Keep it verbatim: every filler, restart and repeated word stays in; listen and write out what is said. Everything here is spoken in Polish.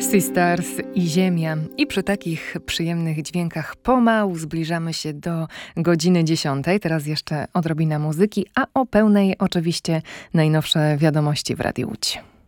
Sisters i Ziemia. I przy takich przyjemnych dźwiękach pomału zbliżamy się do godziny dziesiątej. Teraz jeszcze odrobina muzyki, a o pełnej oczywiście najnowsze wiadomości w Radiu Łódź.